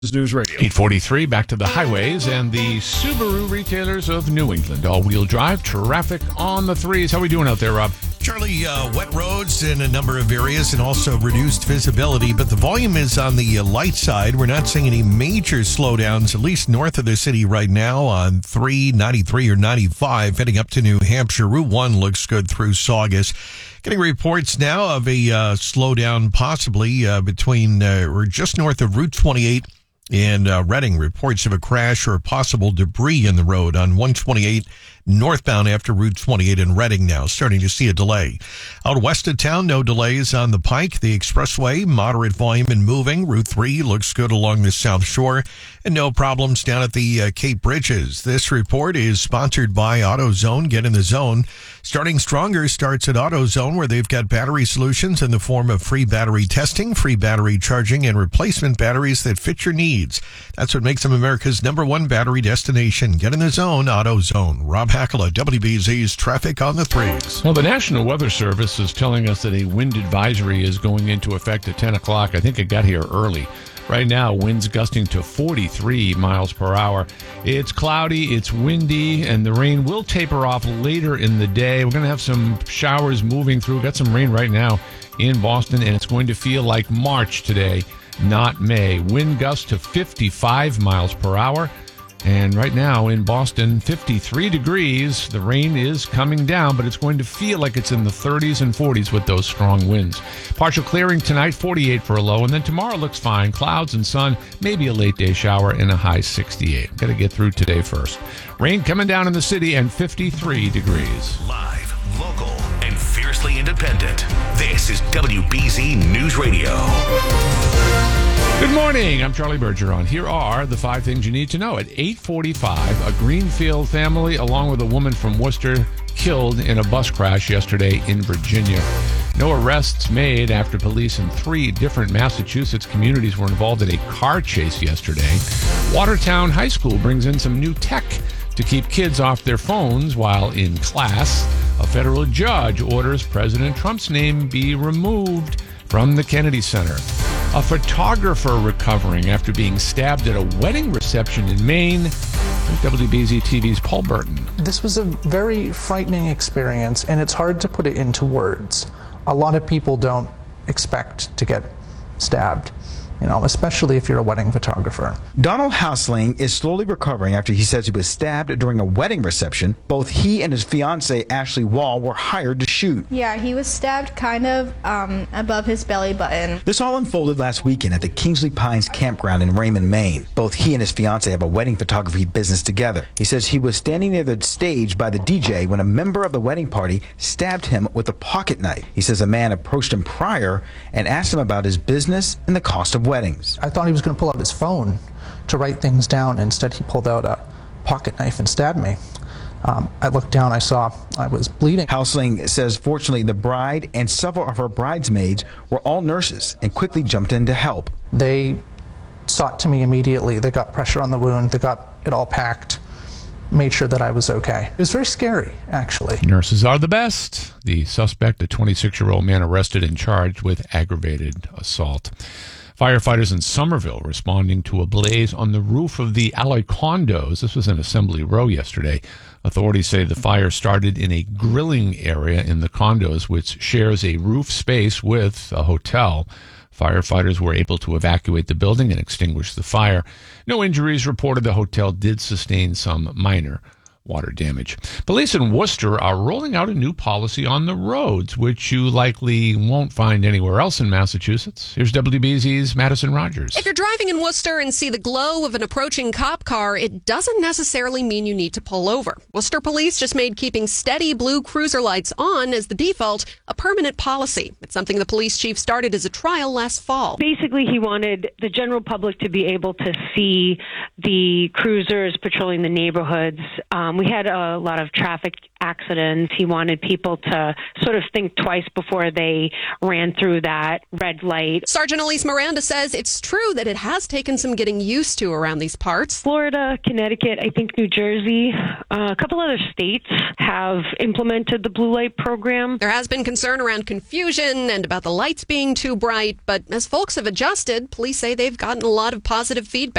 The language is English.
News Radio. 843, back to the highways and the Subaru retailers of New England. All-wheel drive, traffic on the threes. How are we doing out there, Rob? Charlie, wet roads in a number of areas and also reduced visibility, but the volume is on the light side. We're not seeing any major slowdowns, at least north of the city right now on 3, 93, or 95, heading up to New Hampshire. Route 1 looks good through Saugus. Getting reports now of a slowdown possibly between or just north of Route 28 and Reading. Reports of a crash or possible debris in the road on 128 northbound after Route 28 in Reading now. Starting to see a delay. Out west of town, no delays on the Pike. The expressway, moderate volume and moving. Route 3 looks good along the South Shore. And no problems down at the Cape Bridges. This report is sponsored by AutoZone. Get in the zone. Starting Stronger starts at AutoZone, where they've got battery solutions in the form of free battery testing, free battery charging, and replacement batteries that fit your needs. That's what makes them America's #1 battery destination. Get in the zone, AutoZone. Rob Hackala, WBZ's Traffic on the Threes. Well, the National Weather Service is telling us that a wind advisory is going into effect at 10 o'clock. I think it got here early. Right now, winds gusting to 43 miles per hour. It's cloudy, it's windy, and the rain will taper off later in the day. We're going to have some showers moving through. Got some rain right now in Boston, and it's going to feel like March today, not May. Wind gusts to 55 miles per hour. And right now in Boston, 53 degrees. The rain is coming down, but it's going to feel like it's in the 30s and 40s with those strong winds. Partial clearing tonight, 48 for a low. And then tomorrow looks fine. Clouds and sun, maybe a late day shower and a high 68. Got to get through today first. Rain coming down in the city and 53 degrees. Live, local, and fiercely independent. This is WBZ News Radio. Good morning. I'm Charlie Bergeron. Here are the 5 things you need to know. At 8:45, a Greenfield family, along with a woman from Worcester, killed in a bus crash yesterday in Virginia. No arrests made after police in 3 different Massachusetts communities were involved in a car chase yesterday. Watertown High School brings in some new tech to keep kids off their phones while in class. A federal judge orders President Trump's name be removed from the Kennedy Center. A photographer recovering after being stabbed at a wedding reception in Maine. WBZ TV's Paul Burton. This was a very frightening experience, and it's hard to put it into words. A lot of people don't expect to get stabbed, especially if you're a wedding photographer. Donald Hausling is slowly recovering after he says he was stabbed during a wedding reception. Both he and his fiancée, Ashley Wall, were hired to shoot. Yeah, he was stabbed kind of above his belly button. This all unfolded last weekend at the Kingsley Pines campground in Raymond, Maine. Both he and his fiancée have a wedding photography business together. He says he was standing near the stage by the DJ when a member of the wedding party stabbed him with a pocket knife. He says a man approached him prior and asked him about his business and the cost of weddings. I thought he was going to pull out his phone to write things down. Instead, he pulled out a pocket knife and stabbed me. I looked down, I saw I was bleeding. Hausling says fortunately the bride and several of her bridesmaids were all nurses and quickly jumped in to help. They sought to me immediately. They got pressure on the wound. They got it all packed, made sure that I was okay. It was very scary, actually. Nurses are the best. The suspect, a 26-year-old man arrested and charged with aggravated assault. Firefighters in Somerville responding to a blaze on the roof of the Alloy condos. This was in Assembly Row yesterday. Authorities say the fire started in a grilling area in the condos, which shares a roof space with a hotel. Firefighters were able to evacuate the building and extinguish the fire. No injuries reported. The hotel did sustain some minor water damage. Police in Worcester are rolling out a new policy on the roads, which you likely won't find anywhere else in Massachusetts. Here's WBZ's Madison Rogers. If you're driving in Worcester and see the glow of an approaching cop car, it doesn't necessarily mean you need to pull over. Worcester police just made keeping steady blue cruiser lights on as the default a permanent policy. It's something the police chief started as a trial last fall. Basically, he wanted the general public to be able to see the cruisers patrolling the neighborhoods We had a lot of traffic accidents. He wanted people to sort of think twice before they ran through that red light. Sergeant Elise Miranda says it's true that it has taken some getting used to around these parts. Florida, Connecticut, I think New Jersey, a couple other states have implemented the blue light program. There has been concern around confusion and about the lights being too bright, but as folks have adjusted, police say they've gotten a lot of positive feedback.